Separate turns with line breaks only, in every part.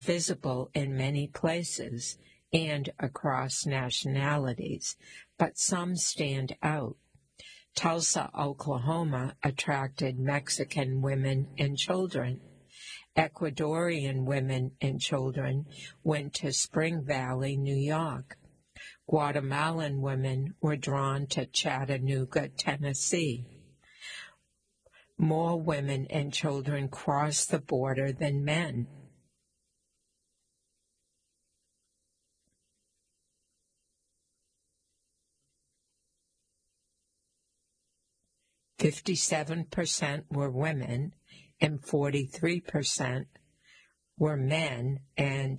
visible in many places and across nationalities, but some stand out. Tulsa, Oklahoma attracted Mexican women and children. Ecuadorian women and children went to Spring Valley, New York. Guatemalan women were drawn to Chattanooga, Tennessee. More women and children crossed the border than men. "57% were women, and 43% were men, and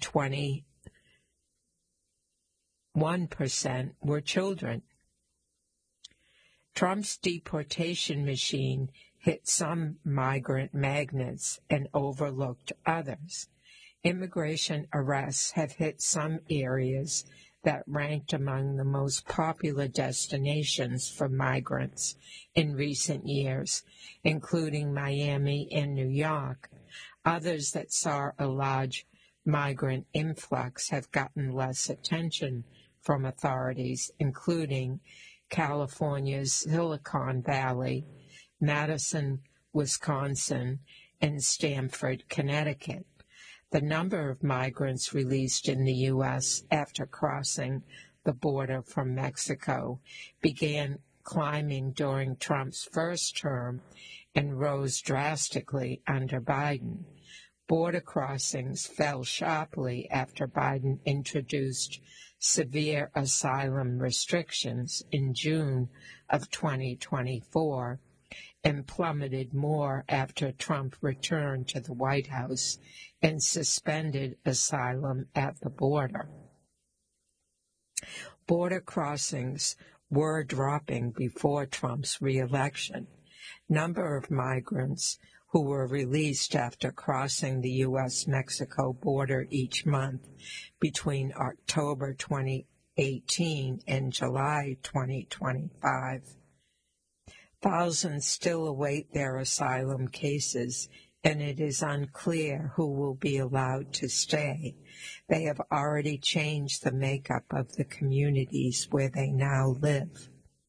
21% were children." Trump's deportation machine hit some migrant magnets and overlooked others. Immigration arrests have hit some areas that ranked among the most popular destinations for migrants in recent years, including Miami and New York. Others that saw a large migrant influx have gotten less attention from authorities, including California's Silicon Valley, Madison, Wisconsin, and Stamford, Connecticut. The number of migrants released in the U.S. after crossing the border from Mexico began climbing during Trump's first term and rose drastically under Biden. Border crossings fell sharply after Biden introduced severe asylum restrictions in June of 2024 and plummeted more after Trump returned to the White House and suspended asylum at the border. Border crossings were dropping before Trump's re-election. Number of migrants who were released after crossing the U.S.-Mexico border each month between October 2018 and July 2025. Thousands still await their asylum cases, and it is unclear who will be allowed to stay. They have already changed the makeup of the communities where they now live.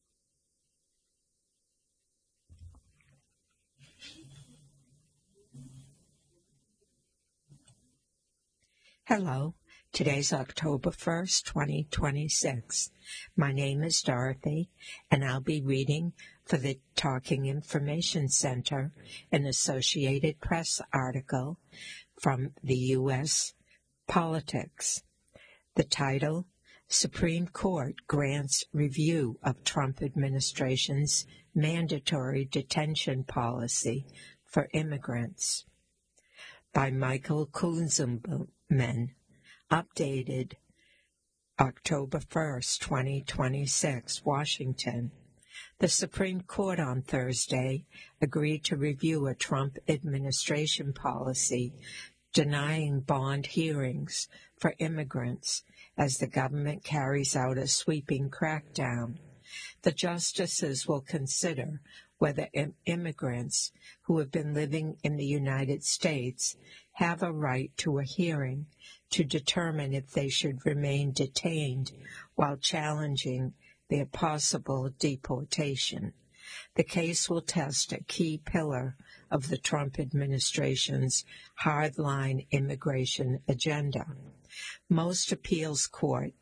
Hello. Today's October 1st, 2026. My name is Dorothy, and I'll be reading for the Talking Information Center an Associated Press article from the U.S. Politics. The title, Supreme Court Grants Review of Trump Administration's Mandatory Detention Policy for Immigrants, by Michael Kunzelman. Updated October 1st, 2026, Washington. The Supreme Court on Thursday agreed to review a Trump administration policy denying bond hearings for immigrants as the government carries out a sweeping crackdown. The justices will consider whether immigrants who have been living in the United States have a right to a hearing to determine if they should remain detained while challenging their possible deportation. The case will test a key pillar of the Trump administration's hardline immigration agenda. Most appeals courts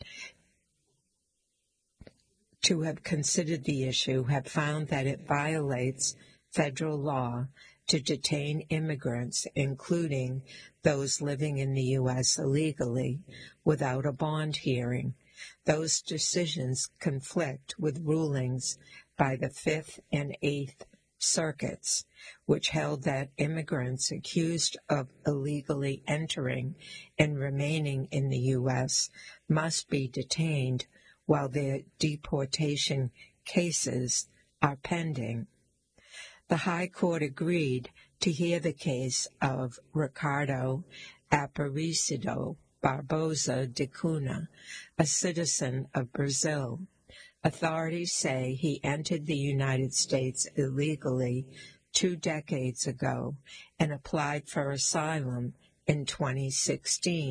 to have considered the issue have found that it violates federal law to detain immigrants, including those living in the U.S. illegally, without a bond hearing. Those decisions conflict with rulings by the Fifth and Eighth Circuits, which held that immigrants accused of illegally entering and remaining in the U.S. must be detained while their deportation cases are pending. The High Court agreed to hear the case of Ricardo Aparecido Barbosa de Cunha, a citizen of Brazil. Authorities say he entered the United States illegally 2 decades ago and applied for asylum in 2016.